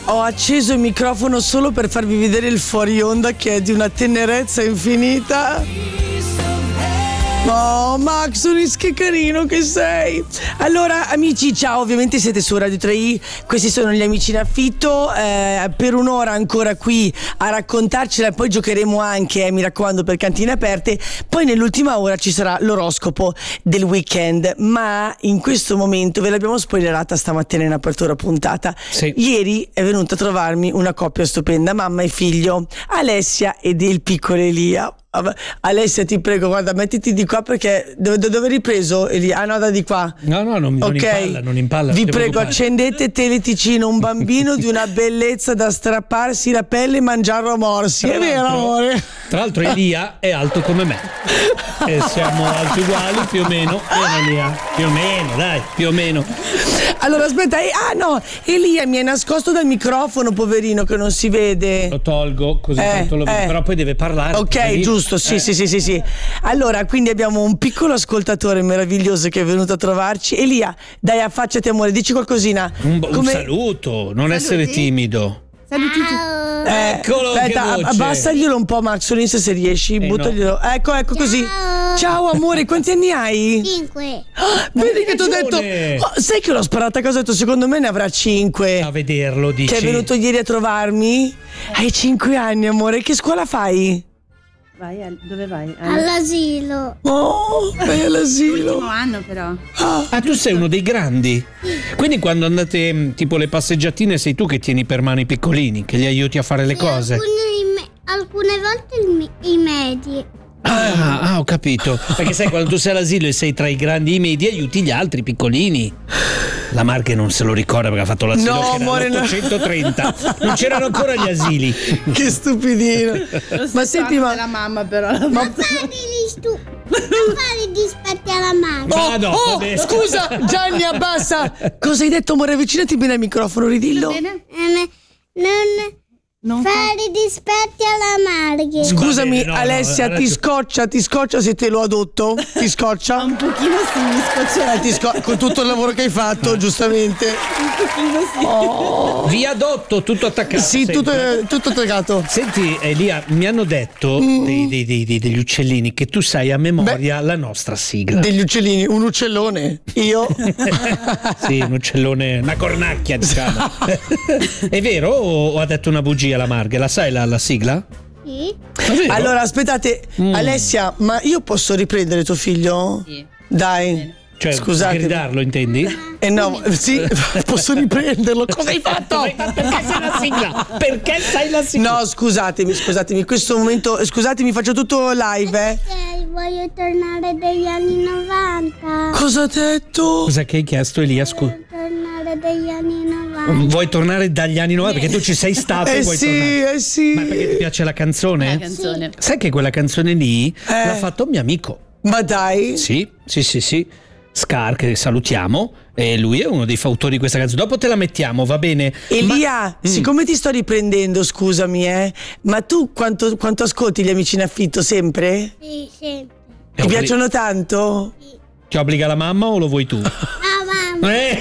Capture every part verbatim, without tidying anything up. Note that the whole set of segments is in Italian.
ho acceso il microfono solo per farvi vedere il fuori onda che è di una tenerezza infinita. Oh Maxonis, che carino che sei. Allora amici, ciao, ovviamente siete su Radio tre i. Questi sono gli amici in affitto, eh, per un'ora ancora qui a raccontarcela. Poi giocheremo anche, eh, mi raccomando, per cantine aperte. Poi nell'ultima ora ci sarà l'oroscopo del weekend. Ma in questo momento ve l'abbiamo spoilerata stamattina in apertura puntata, sì. Ieri è venuta a trovarmi una coppia stupenda, mamma e figlio, Alessia ed il piccolo Elia. Alessia, ti prego, guarda, mettiti di qua perché dove, dove hai ripreso? Elia? Ah no, da di qua. No, no, non, non okay. impalla, non impalla. Vi prego, accendete teleticino, un bambino di una bellezza da strapparsi la pelle e mangiarlo a morsi. Tra è vero, amore? Tra l'altro Elia è alto come me. E siamo alti uguali, più o meno. Vieni Elia, più o meno, dai, più o meno. Allora, aspetta, eh, ah no, Elia mi è nascosto dal microfono, poverino, che non si vede. Lo tolgo, così eh, tanto lo vedo, eh. però poi deve parlare. Ok, poverino. giusto. Sì, eh. sì, sì, sì, sì. Allora, quindi abbiamo un piccolo ascoltatore meraviglioso che è venuto a trovarci. Elia, dai, affacciati, amore, dici qualcosina. Un, un Come... saluto, non Saluti. essere timido. Saluti. Eh, Eccolo, aspetta, che voce. Abbastaglielo un po', Maxolins, se riesci, eh buttaglielo. No. Ecco, ecco, così. Ciao. Ciao, amore, quanti anni hai? Cinque. Ah, vedi che ti ho detto. Oh, sai che l'ho sparata a cosa? Ho detto, secondo me ne avrà cinque. A vederlo, dici. Che è venuto ieri a trovarmi. Hai cinque anni, amore. Che scuola fai? Vai, al, dove vai? Al... All'asilo. Oh, vai all'asilo. L'ultimo anno però. Ah. ah, tu sei uno dei grandi. Quindi quando andate tipo le passeggiatine sei tu che tieni per mano i piccolini, che li aiuti a fare le sì, cose. Alcune, me- alcune volte i, i medi. Ah, ah, ho capito. Perché sai, quando tu sei all'asilo e sei tra i grandi e i medi, aiuti gli altri piccolini. La Marghe non se lo ricorda perché ha fatto l'asilo no, che era amore, nell'ottocentotrenta. No. Non c'erano ancora gli asili. Che stupidino. Ma senti, ma la mamma però. La Ma fare gli stu... Non fare dispetti alla mamma. Oh, no, oh scusa, Gianni, abbassa. Cosa hai detto, amore? Avvicinati bene al microfono, ridillo. Bene? Eh, non... Non fare dispetti alla Marghe. Scusami, bene, no, Alessia, no, ti scoccia, ti scoccia se te lo adotto? Ti scoccia? Un pochino sì, mi scoccia. Eh, ti sco- con tutto il lavoro che hai fatto, giustamente. Un pochino sì. Oh. Vi adotto, tutto attaccato. Sì, tutto, tutto attaccato. Senti, Elia, mi hanno detto mm. dei, dei, dei, dei, degli uccellini che tu sai a memoria Beh, la nostra sigla. Degli uccellini, un uccellone. Io? Sì, un uccellone, una cornacchia, diciamo. È vero o, o ha detto una bugia la Marghe? La sai la, la sigla? Sì. Allora, aspettate, mm. Alessia, ma io posso riprendere tuo figlio? Sì. Dai. Bene. Cioè, scusate. gridarlo, intendi? Eh no, sì, posso riprenderlo. Cosa hai fatto? Perché sai la sigla? Perché sai la sigla? No, scusatemi, scusatemi, in questo momento, scusatemi, faccio tutto live, eh. Perché voglio tornare degli anni novanta. Cosa ha detto? Cosa che hai chiesto, Elia? Scusa. Voglio tornare degli anni novanta. Vuoi tornare dagli anni novanta? Perché tu ci sei stato eh e vuoi sì, tornare. Eh sì, Ma perché ti piace la canzone? La canzone. Sì. Sai che quella canzone lì eh. l'ha fatto un mio amico. Ma dai. Sì, sì, sì, sì. Scar, che salutiamo, e lui è uno dei fautori di questa canzone. Dopo te la mettiamo, va bene? Elia, ma... siccome mm. ti sto riprendendo, scusami, eh, ma tu quanto, quanto ascolti Gli Amici in Affitto? Sempre? Sì, sempre. Ti obli- piacciono tanto? Sì. Ti obbliga la mamma o lo vuoi tu? Ah, mamma. Eh?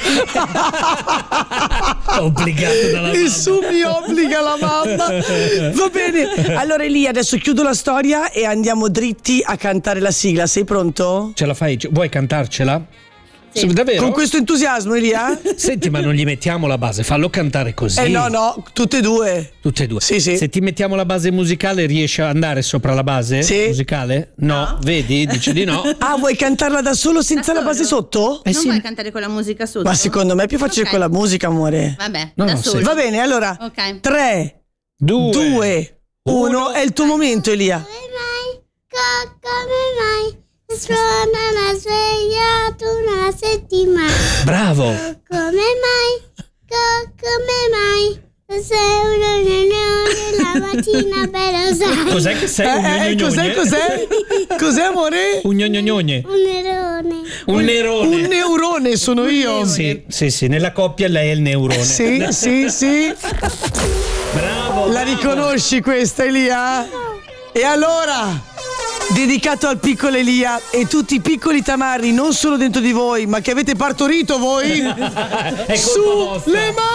Obbligato dalla mamma. Nessuno mi obbliga la mamma. Va bene. Allora Elia, adesso chiudo la storia e andiamo dritti a cantare la sigla. Sei pronto? Ce la fai? Vuoi cantarcela? Sì. Davvero? Con questo entusiasmo, Elia? Senti, ma non gli mettiamo la base, fallo cantare così. Eh no, no, tutte e due. Tutte e due. Sì, sì. Se ti mettiamo la base musicale, riesci ad andare sopra la base sì. musicale? No, no. Vedi? Dice di no. Ah, vuoi cantarla da solo senza da la base solo? sotto? Eh non sì. vuoi cantare con la musica sotto? Ma secondo me è più facile okay. con la musica, amore. Vabbè, no, da no, solo. sì. Va bene, allora. Ok. tre, due, due, uno, è il tuo momento, Elia. Come mai? Co- come mai? Suona la sveglia tu una settimana. Bravo. Come mai? Co- come mai? Sei una gnognogne la mattina però sai. Cos'è che sei? Eh, Un eh, gnognogne? cos'è, cos'è? Cos'è, amore? Un gnognogne. Un nerone. Un nerone. Un neurone sono io. Sì, sì, sì, nella coppia lei è il neurone. Sì, sì, sì. Bravo. La bravo. riconosci questa, Elia? E allora, dedicato al piccolo Elia e tutti i piccoli tamarri non solo dentro di voi, ma che avete partorito voi. È colpa su vostra. le mani.